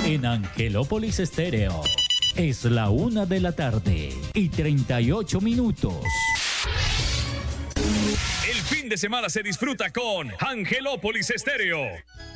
en Angelópolis Estéreo. Es la 1:38 PM. El fin de semana se disfruta con Angelópolis Estéreo.